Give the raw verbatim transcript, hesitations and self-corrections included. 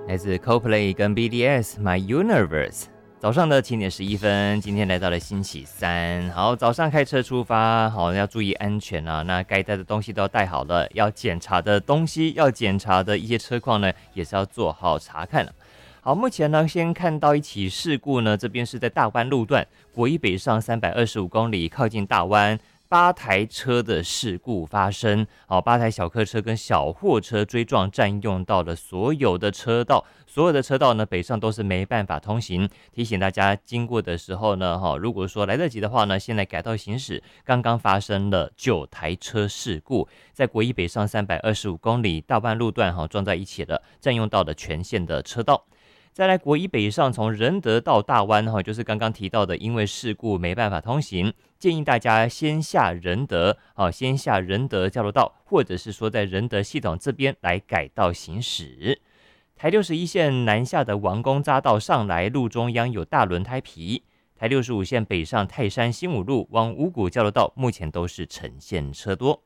来自 Coldplay 跟 B T S My Universe。早上的七点十一分，今天来到了星期三。好，早上开车出发，好，要注意安全啊。那该带的东西都要带好了，要检查的东西，要检查的一些车况呢，也是要做好查看了。好，目前呢，先看到一起事故呢，这边是在大湾路段国一北上三百二十五公里，靠近大湾。八台车的事故发生，好，八台小客车跟小货车追撞，占用到了所有的车道，所有的车道呢，北上都是没办法通行。提醒大家经过的时候呢，哈，如果说来得及的话呢，现在改道行驶。刚刚发生了九台车事故，在国一北上三百二十五公里大湾路段哈撞在一起了，占用到了全线的车道。再来国一北上从仁德到大湾哈，就是刚刚提到的，因为事故没办法通行，建议大家先下仁德啊，先下仁德交流道，或者是说在仁德系统这边来改道行驶。台六十一线南下的王公匝道上来路中央有大轮胎皮，台六十五线北上泰山新五路往五股交流道目前都是呈现车多。